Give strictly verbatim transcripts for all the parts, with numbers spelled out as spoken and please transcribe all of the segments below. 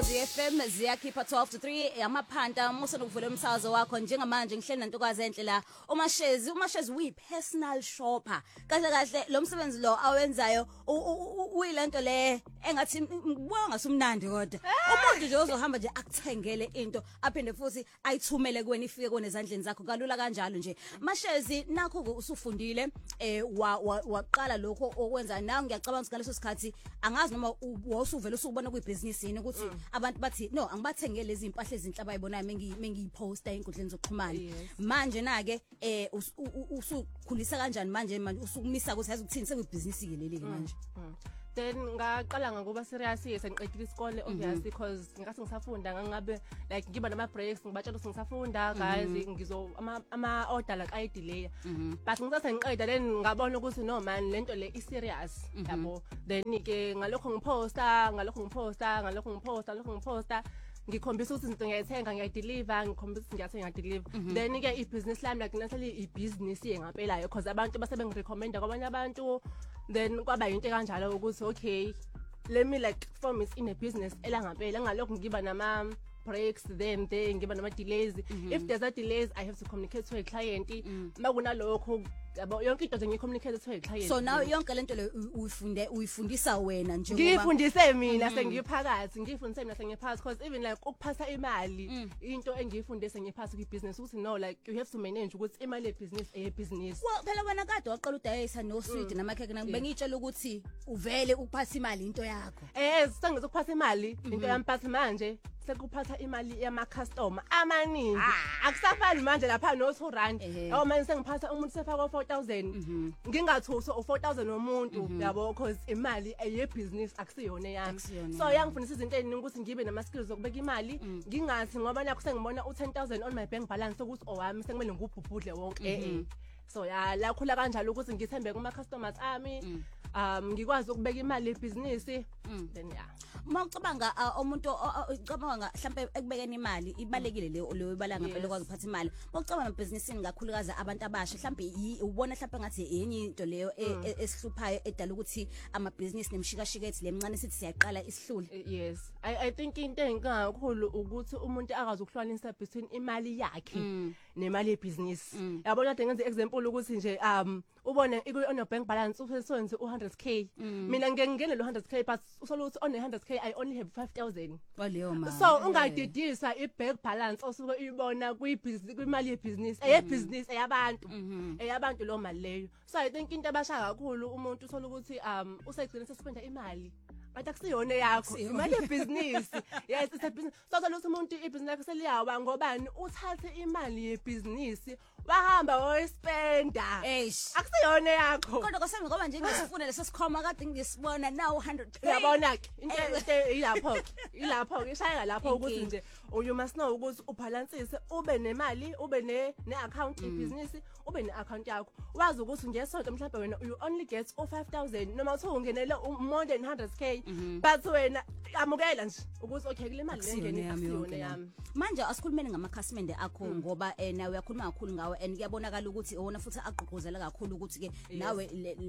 Ukhozi F M ziyakhipha twelve to three amaphanta musa nokuvula umsakazo wakho njengamanje ngihleli nantokazi enhle la uMashezi uMashezi uyi personal shopper kahle kahle lo msebenzi lo awenzayo uyilento le engathi ngibona ngasumnandi kodwa umuntu nje ozohamba nje akuthengele into aphinde futhi ayithumele kuwena ifike kone ezandleni zakho kalula kanjalo nje Mashezi nakho usufundile eh waqala lokho okwenza nawe ngiyacabanga ukuthi ngaleso sikhathi angazi noma wosuvela usubona kuyibusiness yini ukuthi abantu bathi no angibathengele lezi impahla ezinhle abayibonayo mengi mengiyiposta einkundleni zokuxhumana manje na ke eh usukhulisa kanjani manje manje usukumisa ukuthi yazi ukuthini sekuyibusiness ke leli ke manje then ngaqala ngakuba serious yes ngiqedile isikole obviously because ngikathi ngisafunda ngangabe like ngiba nama breaks ngibatshela ukuthi ngisafunda guys ngizo ama order like I delay but ngisase ngiqeda then ngabona ukuthi no man lento le is serious yabo then ke ngalokho ngiposta ngalokho ngiposta ngalokho ngiposta ngalokho ngiposta ngikhombisa ukuthi izinto ngiyayithenga ngiyadeliver ngikhombisa ukuthi ngiyathenga ngiyadeliver then ke ibusiness lami like nahleli ibusiness yengaphelayo because abantu base bengirecommenda kwabanye abantu then kwaba into kanjalo ukuthi okay let me like form is in a business elangaphela ngalokho ngiba nama breaks then then ngiba nama delays if there's a delays I have to communicate to a client makunalokho yabo yonke into nje ngicommunicate to a client so now yonke lento le uyifunde uyifundisa wena nje ngoba ngifundise mina sengiphakathi ngifundise mina sengiphakathi because even like ukuphatha imali into engiyifundise ngiphakathi kwibusiness ukuthi no like you have to manage ukuthi imali yebusiness eyebusiness well phela wena kade waqala udayisa no sweet namakheke bengitshela ukuthi uvele ukuphatha imali into yakho eh sengizokuphatha imali into yami but manje sekuphatha imali yama customer amaningi akusafani manje lapha no two rand awu manje sengiphatha umuntu sefaka four thousand ngingathuso o four thousand nomuntu yabo because imali eye business akusiyona yami so yangifundisa izinto eziningi ukuthi ngibe nama skills zokubeka imali ngingathi ngoba nakho sengibona u ten thousand on my bank balance ukuthi owami sekumele ngubhubhudle wonke eh so ya la khula kanjalo ukuthi ngithembe kuma customers ami um ngikwazi ukubeka imali ebusiness then yeah mawucabanga umuntu ucabanga mhlambe ekubekeni imali ibalekile le leyo ibala ngaphela kwazi ukuphatha imali mawucabanga ebusinessini kakhulukazi abantu abasha mhlambe ubona mhlambe ngathi enye into leyo esihluphayo edala ukuthi ama business nemshikashika ethi lemncane sithi siyaqala isihlule yes i i think into engakhulu ukuthi umuntu akazi ukuhlukanisa between imali yakhe nemali yebusiness yabona kade ngenze example ukuthi nje um ubone on your bank balance usenze u one hundred k mina ngeke ngene lo one hundred k but usolo ukuthi on one hundred k I only have five thousand waleyo mali so ungadidisa ibank balance osuke uyibona kwibusiness kwimali yebusiness eyebusiness eyabantu eyabantu lo mali leyo so I think into abasha kakhulu umuntu usolo ukuthi um usegcina sespenda imali but akusiyona yakho imali yebusiness yes it's a business so ukuthi umuntu ibusiness yakhe seliyawa ngobani uthathe imali yebusiness wahamba wospenda akusiyona yakho kodwa kwasami ngoba nje ngisifuna leso sikhoma kade ngisibona now one hundred k uyabona ke into ilapho ilapho ishaya lapho ukuthi nje you must know ukuthi ubalansise ube nemali ube ne account yebusiness ube ne account yakho wazi ukuthi ngesonto mhlawumbe wena you only get o five thousand noma uthi ungenele more than one hundred k but wena amukela nje ukuthi okay kule mali lengene akusiyona yami manje asikhulumeni ngamakhasimende akho ngoba nawe uyakhuluma kakhulu ngawe and kuyabonakala ukuthi wona futhi agqugquzela kakhulu ukuthi ke nawe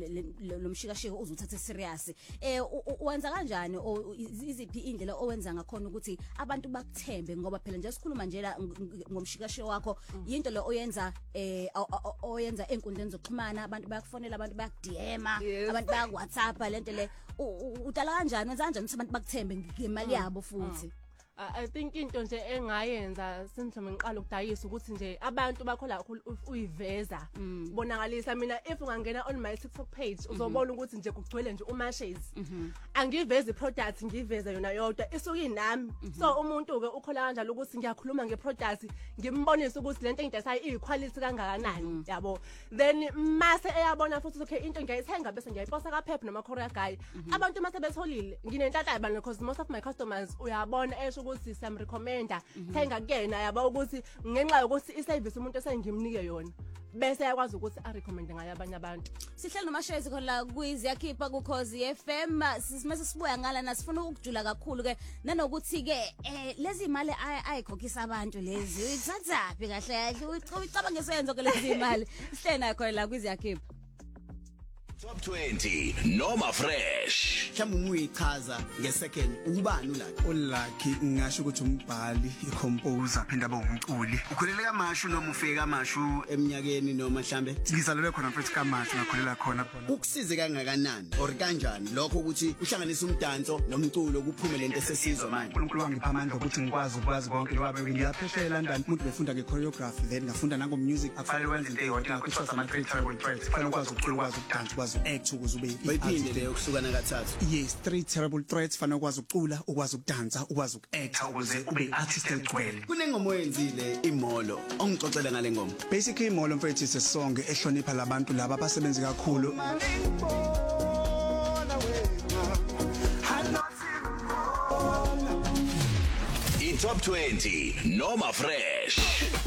lo mshikashiko uzuthathe serious eh wenza kanjani iziphi indlela owenza ngakhona ukuthi abantu bakuthembe ngoba phela nje sikhuluma nje la ngomshikashiko wakho into lo oyenza eh oyenza enkundleni zokuxhumana abantu bayakufonela abantu bayak-D M abantu bayak WhatsApp lento le udala kanjani wenza kanjani ukuthi abantu bakuthembe ngemali yabo futhi I think into nje engayenza senzima ngiqala ukudayisa ukuthi nje abantu bakhola kakhulu uyiveza bonakalisa mina if ungangena on my TikTok page uzobona ukuthi nje kugcwele nje uMashezi angivezi iproduct ngiveza yona yodwa isuke inami so umuntu ke ukhola kanjalo ukuthi ngiyakhuluma ngeproduct ngimbonisa ukuthi lento engidayisayo iyiquality kangakanani yabo then mase eyabona futhi okay into ngiyayithenga bese ngiyayiposta ka Pep noma Korea Guy abantu mase betholile nginentatha yabani because most of my customers uyabona esho ukuthi sam recommenda thenga kuyena yaba ukuthi ngenxa yokuthi iservice umuntu esengimnike yona bese yakwazi ukuthi a recommend ngayo abanye abantu sihleli noMashezi khona kuyiziyakhipha kuKhozi F M sisimase sibuya ngala nasifuna ukujula kakhulu ke nanokuthi ke eh lezi imali ayikhokhisa abantu lezi uyithathaphi kahle kahle uyicabanga ngesenzo ke lezi imali sihleli nayo khona la kuyiziyakhipha Top twenty noma fresh. Mhlawumbe uyichaza ngesecond ubani uLucky? uLucky ngingasho ukuthi umbhali, icomposer, phinda abe umculi. Ukhulela kaMashu noma ufike kaMashu Eminyakeni noma mhlambe ngizalelwe khona mfethu kaMashu ngakhulela khona khona. ukusize kangakanani or kanjani lokho ukuthi uhlanganise umdanso nomculo kuphume lento esesizwe manje? uNkulunkulu wangipha amandla ukuthi ngikwazi ukwazi konke ngoba ngiyapheshela eLondon umuntu befunda ngechoreography then ngafunda nango music akufanele wenze into eyodwa ngakho ama three terrible traits kufanele ukwazi ukucula ukwazi ukudansa ukwazi uact ukuze ube Bayiphinde leyo kuhlukana kathathu. yes three terrible traits fanele ukwazi ukucula ukwazi ukudansa ukwazi ukuact ukuze ube artist egcwele. Kunengoma oyenzile imolo ongixoxela ngale ngoma. Basically imolo mfethu is a song ehlonipha labantu laba abasebenza kakhulu. I top twenty noma fresh.